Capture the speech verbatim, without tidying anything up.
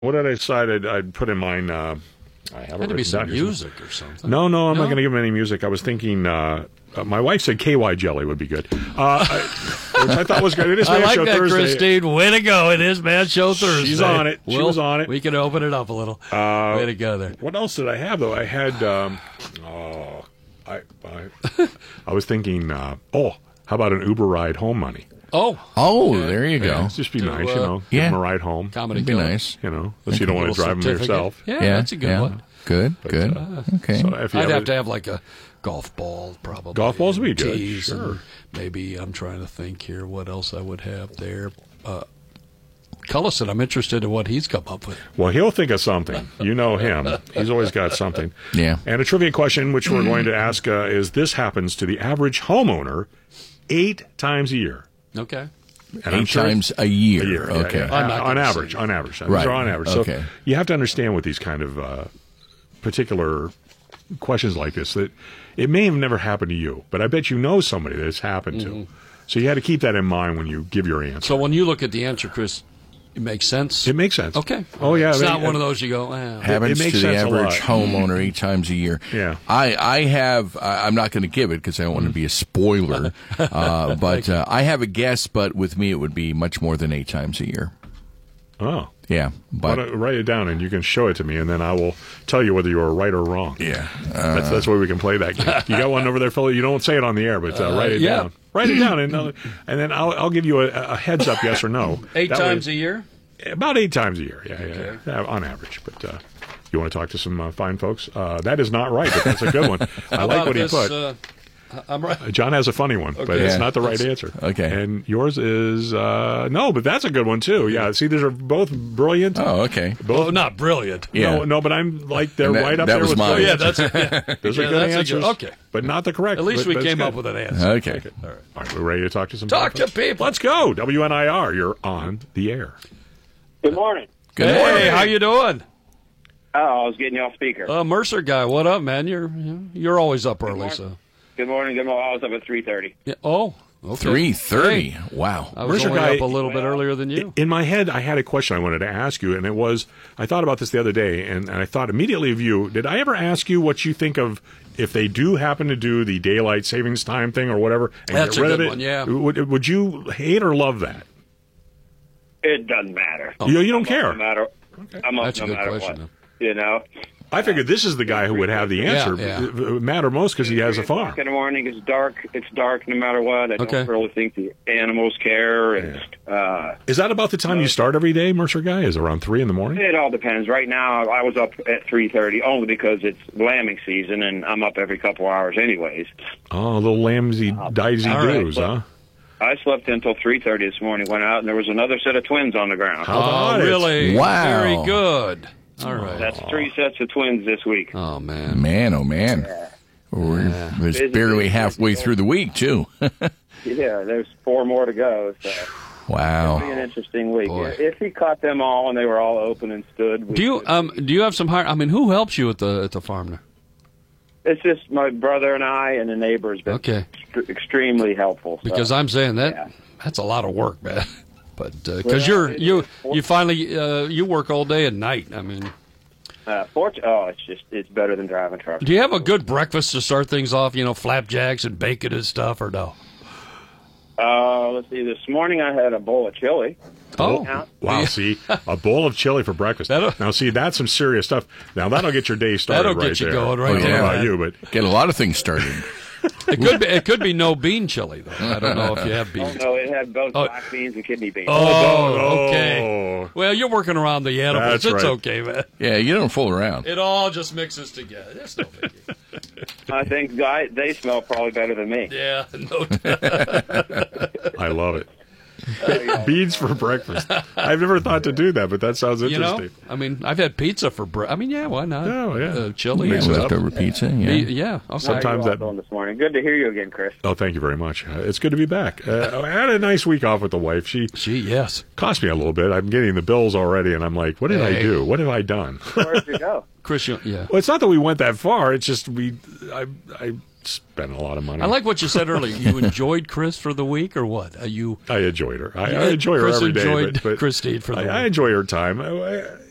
What did I decide I'd, I'd put in mine? Uh, I have Had to be some here. music or something. No, no, I'm No? not going to give him any music. I was thinking. Uh, uh, my wife said K Y jelly would be good, uh, I, which I thought was good. It is I Man like Show that, Thursday. Christine. Way to go. It is Man Show Thursday. She's on it. She Well, was on it. We can open it up a little. Uh, Way to go there. What else did I have though? I had. Um, oh, I, I, I was thinking. Uh, oh, how about an Uber ride home money? Oh. Oh, there you go. Yeah, it's just be To, nice, uh, you know. Give yeah. them a ride home. Comedy It'd be Killer. nice. You know, unless you don't want to Little drive them certificate. yourself. Yeah, Yeah, that's a good yeah. one. Good, But, good. uh, okay. So if you I'd have have a- to have like a golf ball, probably. Golf balls would be good, Tees and sure. Maybe I'm trying to think here what else I would have there. Uh, Cullison, I'm interested in what he's come up with. Well, he'll think of something. You know him. He's always got something. Yeah. And a trivia question, which we're going to ask, uh, is this happens to the average homeowner eight times a year. Okay. And I'm Eight sure times a year. a year. yeah, Okay. yeah. I'm not on gonna average. say. On average. These Right. are on average. Okay. So you have to understand with these kind of uh, particular questions like this that it may have never happened to you, but I bet you know somebody that it's happened to. So you had to keep that in mind when you give your answer. So when you look at the answer, Chris, it makes sense? It makes sense. Okay. Oh, yeah. It's they- not one of those you go, eh. Happens it makes to the sense a average lot. homeowner eight times a year. Yeah. I, I have, I- I'm not going to give it because I don't want to be a spoiler, uh, but uh, I have a guess, but with me it would be much more than eight times a year. Oh. Yeah. Why But don't- write it down and you can show it to me, and then I will tell you whether you are right or wrong. yeah. Uh, That's that's why we can play that game. You got one over there, Phil? You don't say it on the air, but uh, write it yeah. down. Write it down, and uh, and then I'll I'll give you a, a heads up, yes or no. Eight That times way- a year? About eight times a year, yeah, yeah, yeah, on average. But uh, you want to talk to some uh, fine folks? Uh, that is not right, but that's a good one. I How like about what he this, put. Uh, I'm right. John has a funny one, but Okay. it's Yeah. not the right That's- answer. okay. And yours is uh, no, but that's a good one too. Yeah, see, these are both brilliant. oh, okay. Both, Oh, not brilliant. Yeah. no, no, but I'm like they're And that- right up that there was with mine. Oh, yeah, brilliant. that's yeah. Those Yeah, are good that's a answers. okay. but not the correct. At least but- we but it's came good. up with an answer. Okay. All right. All right, we're ready to talk to some Talk people? to people. Let's go. W N I R, you're on the air. Good morning. Good Hey, morning. how you doing? Oh, I was getting you off speaker. Uh, Mercer guy, what up, man? You're you're always up early, so. Good morning. Good morning. I was up at three thirty. Yeah. Oh, okay. three thirty. Hey, Wow. I was Mercer only guy- up a little bit earlier than you. In my head, I had a question I wanted to ask you, and it was I thought about this the other day, and, and I thought immediately of you. Did I ever ask you what you think of if they do happen to do the daylight savings time thing or whatever and That's get a rid good of it? one, yeah. Would, would you hate or love that? It doesn't matter. You, you don't I'm care. up no matter. I'm up That's a no good matter question, what. You know, I figured this is the guy who would have the answer. Yeah, yeah. It would matter most because he has a farm. in the morning, it's dark. It's dark no matter what. I Okay. don't really think the animals care. And, uh, Is that about the time you start every day, Mercer guy? Is it around three in the morning? it all depends. Right now, I was up at three thirty only because it's lambing season, and I'm up every couple hours anyways. Oh, little lambsy daisy All right, doos, huh? I slept until three thirty this morning, went out, and there was another set of twins on the ground. How about Oh, it? really? Wow. Very good. All right. That's three sets of twins this week. Oh, man. Man, oh, man. We're it's Busy, barely busy, halfway busy. through the week, too. Yeah, there's four more to go. So. It'll be Wow. an interesting week. Boy. If he caught them all and they were all open and stood, we Do you could- um do you have some hard? I mean, who helps you at the at the farm there? It's just my brother and I and the neighbors been Okay. ext- extremely helpful. So. Because I'm saying that yeah. that's a lot of work, man. But because Well, you're it you is. you finally uh, you work all day and night. I mean, uh, fortu- oh, it's just it's better than driving trucks. do you have a good breakfast to start things off? You know, flapjacks and bacon and stuff, or no? Uh, let's see. This morning I had a bowl of chili. Oh, Now, Wow, see, a bowl of chili for breakfast. That'll- Now, see, that's some serious stuff. Now, that'll get your day started That'll right get you there. going right I don't know there, about man. you, but Get a lot of things started. it could be it could be no bean chili though. I don't know if you have oh beans. no, it had both Oh. black beans and kidney beans. Oh, Oh, okay. Well, you're working around the animals. That's It's right. okay, man. Yeah, you don't fool around. It all just mixes together. It's no biggie. I think guy, they smell probably better than me. Yeah, no doubt. I love it. Beans for breakfast. I've never thought to do that, but that sounds You interesting. know, I mean, I've had pizza for breakfast. I mean, yeah, why not? Oh, yeah. Uh, chili. Yeah, Mix it up. leftover pizza. Be- Yeah. yeah. Okay. Sometimes How you all that- doing this morning. Good to hear you again, Chris. Oh, thank you very much. Uh, it's good to be back. Uh, I had a nice week off with the wife. She Gee, yes. cost me a little bit. I'm getting the bills already, and I'm like, what did I Hey. do? What have I done? Where'd you go? Chris, you, yeah. Well, it's not that we went that far. It's just we, I, I spent a lot of money. I like what you said earlier. You enjoyed Chris for the week, or what? Are you? I enjoyed her. I, Yeah, I enjoy her Chris every day. enjoyed but, but Christine for the I, week. I enjoy her time. I, I-